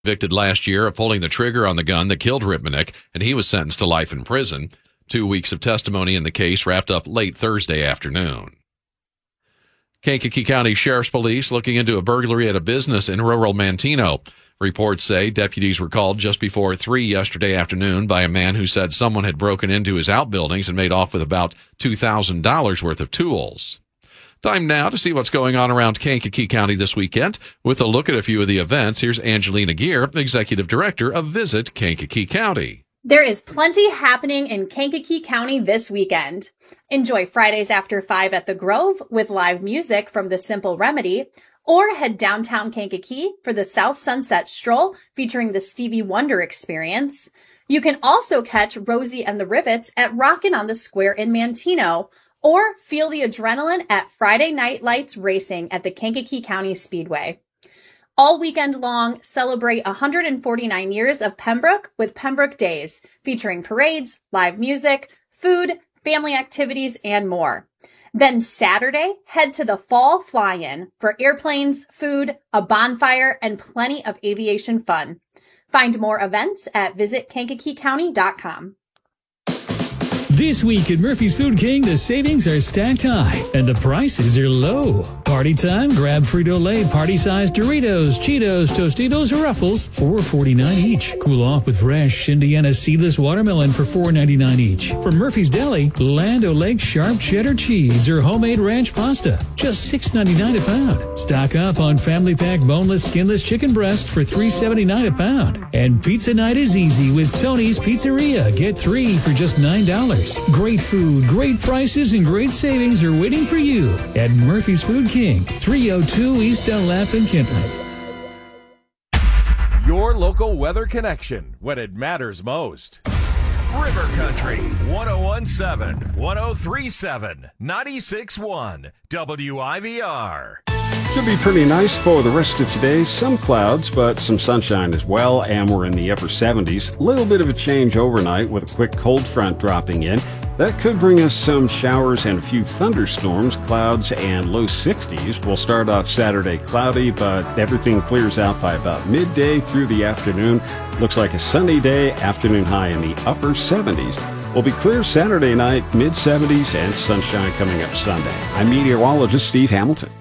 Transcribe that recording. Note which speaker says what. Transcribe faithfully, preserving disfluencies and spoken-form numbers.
Speaker 1: Convicted last year of pulling the trigger on the gun that killed Ripmanick, and he was sentenced to life in prison. Two weeks of testimony in the case wrapped up late Thursday afternoon. Kankakee County Sheriff's Police looking into a burglary at a business in rural Manteno. Reports say deputies were called just before three yesterday afternoon by a man who said someone had broken into his outbuildings and made off with about two thousand dollars worth of tools. Time now to see what's going on around Kankakee County this weekend. With a look at a few of the events, here's Angelina Gear, Executive Director of Visit Kankakee County.
Speaker 2: There is plenty happening in Kankakee County this weekend. Enjoy Fridays after five at the Grove with live music from The Simple Remedy, or head downtown Kankakee for the South Sunset Stroll featuring the Stevie Wonder Experience. You can also catch Rosie and the Rivets at Rockin' on the Square in Manteno, or feel the adrenaline at Friday Night Lights Racing at the Kankakee County Speedway. All weekend long, celebrate one hundred forty-nine years of Pembroke with Pembroke Days, featuring parades, live music, food, family activities, and more. Then Saturday, head to the Fall Fly-In for airplanes, food, a bonfire, and plenty of aviation fun. Find more events at visit kankakee county dot com.
Speaker 3: This week at Murphy's Food King, the savings are stacked high and the prices are low. Party time, grab Frito-Lay party-sized Doritos, Cheetos, Tostitos, or Ruffles, four forty-nine each. Cool off with fresh Indiana seedless watermelon for four ninety-nine each. From Murphy's Deli, Land O'Lakes sharp cheddar cheese or homemade ranch pasta, just six ninety-nine a pound. Stock up on family pack boneless, skinless chicken breast for three seventy-nine a pound. And pizza night is easy with Tony's Pizzeria. Get three for just nine dollars. Great food, great prices, and great savings are waiting for you at Murphy's Food King, three oh two East Dunlap in Kentland.
Speaker 4: Your local weather connection when it matters most. River Country, one oh one point seven, one oh three point seven, ninety-six point one, W I V R.
Speaker 5: Should be pretty nice for the rest of today. Some clouds, but some sunshine as well, and we're in the upper seventies. A little bit of a change overnight with a quick cold front dropping in. That could bring us some showers and a few thunderstorms, clouds, and low sixties. We'll start off Saturday cloudy, but everything clears out by about midday through the afternoon. Looks like a sunny day, afternoon high in the upper seventies. Will be clear Saturday night, mid seventies, and sunshine coming up Sunday. I'm meteorologist Steve Hamilton.